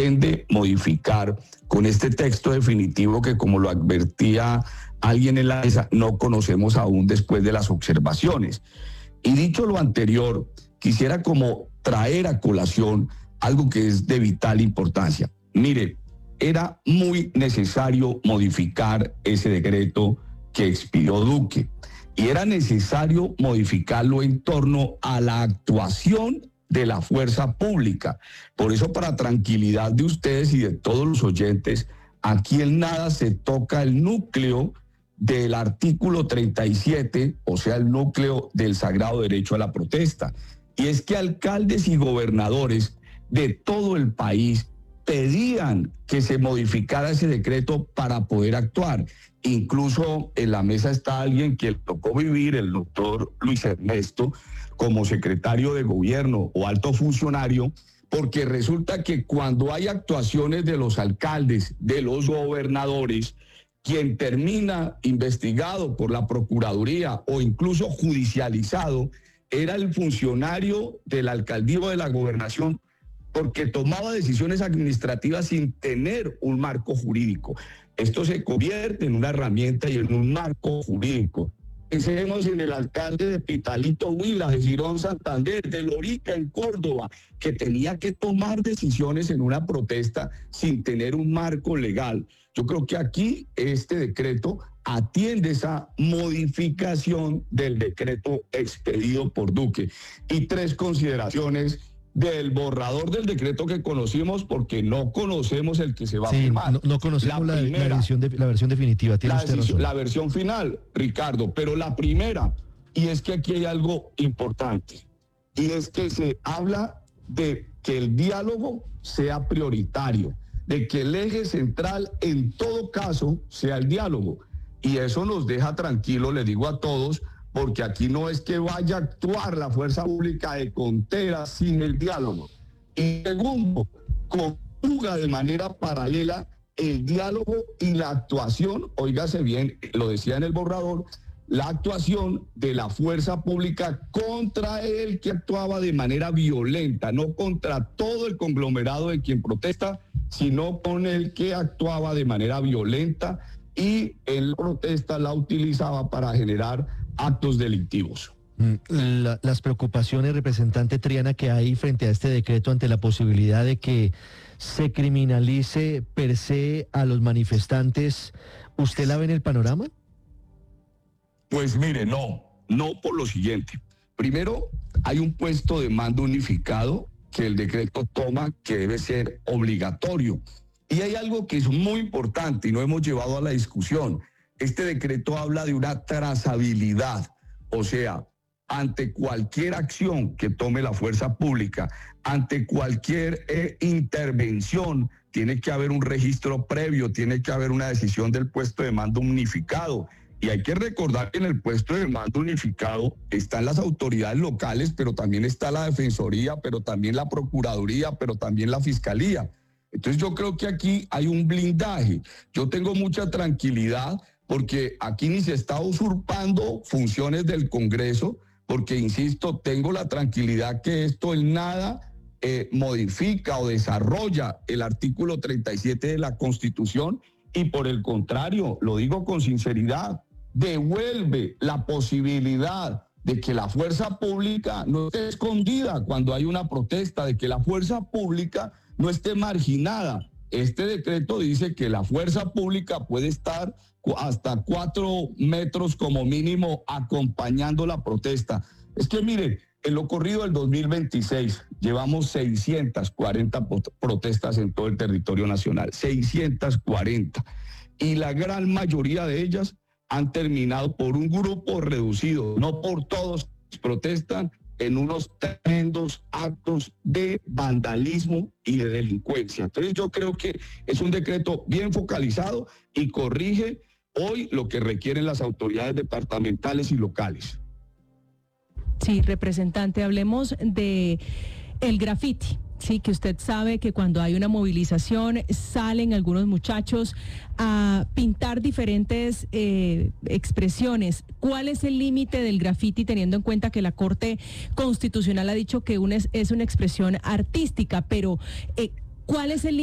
pretende modificar con este texto definitivo que, como lo advertía alguien en la mesa, no conocemos aún después de las observaciones. Y dicho lo anterior, quisiera como traer a colación algo que es de vital importancia. Mire, era muy necesario modificar ese decreto que expidió Duque, y era necesario modificarlo en torno a la actuación de la fuerza pública. Por eso, para tranquilidad de ustedes y de todos los oyentes, aquí en nada se toca el núcleo del artículo 37, o sea, el núcleo del sagrado derecho a la protesta. Y es que alcaldes y gobernadores de todo el país pedían que se modificara ese decreto para poder actuar. Incluso en la mesa está alguien que le tocó vivir, el doctor Luis Ernesto, como secretario de gobierno o alto funcionario, porque resulta que cuando hay actuaciones de los alcaldes, de los gobernadores, quien termina investigado por la Procuraduría o incluso judicializado era el funcionario de la alcaldía o de la gobernación, porque tomaba decisiones administrativas sin tener un marco jurídico. Esto se convierte en una herramienta y en un marco jurídico. Pensemos en el alcalde de Pitalito Huila, de Girón Santander, de Lorica en Córdoba, que tenía que tomar decisiones en una protesta sin tener un marco legal. Yo creo que aquí este decreto atiende esa modificación del decreto expedido por Duque. Y 3 consideraciones del borrador del decreto que conocimos, porque no conocemos el que se va a firmar. No conocemos la versión definitiva. Tiene usted razón. La versión final, Ricardo, pero la primera, y es que aquí hay algo importante, y es que se habla de que el diálogo sea prioritario, de que el eje central en todo caso sea el diálogo. Y eso nos deja tranquilos, les digo a todos, porque aquí no es que vaya a actuar la fuerza pública de Contreras sin el diálogo. Y segundo, conjuga de manera paralela el diálogo y la actuación, óigase bien, lo decía en el borrador, la actuación de la fuerza pública contra el que actuaba de manera violenta, no contra todo el conglomerado de quien protesta, sino con el que actuaba de manera violenta y en la protesta la utilizaba para generar actos delictivos. Las preocupaciones, representante Triana, que hay frente a este decreto ante la posibilidad de que se criminalice per se a los manifestantes, ¿usted la ve en el panorama? Pues mire, no por lo siguiente. Primero, hay un puesto de mando unificado que el decreto toma que debe ser obligatorio. Y hay algo que es muy importante y no hemos llevado a la discusión. Este decreto habla de una trazabilidad, o sea, ante cualquier acción que tome la fuerza pública, ante cualquier intervención, tiene que haber un registro previo, tiene que haber una decisión del puesto de mando unificado. Y hay que recordar que en el puesto de mando unificado están las autoridades locales, pero también está la Defensoría, pero también la Procuraduría, pero también la Fiscalía. Entonces yo creo que aquí hay un blindaje. Yo tengo mucha tranquilidad porque aquí ni se está usurpando funciones del Congreso, porque, insisto, tengo la tranquilidad que esto en nada modifica o desarrolla el artículo 37 de la Constitución y, por el contrario, lo digo con sinceridad, devuelve la posibilidad de que la fuerza pública no esté escondida cuando hay una protesta, de que la fuerza pública no esté marginada. Este decreto dice que la fuerza pública puede estar hasta 4 metros como mínimo acompañando la protesta. Es que miren, en lo corrido del 2026 llevamos 640 protestas en todo el territorio nacional, 640. Y la gran mayoría de ellas han terminado por un grupo reducido, no por todos protestan, en unos tremendos actos de vandalismo y de delincuencia. Entonces yo creo que es un decreto bien focalizado y corrige hoy lo que requieren las autoridades departamentales y locales. Sí, representante, hablemos de el graffiti. Sí, que usted sabe que cuando hay una movilización salen algunos muchachos a pintar diferentes expresiones. ¿Cuál es el límite del graffiti teniendo en cuenta que la Corte Constitucional ha dicho que es una expresión artística? Pero ¿cuál es el límite?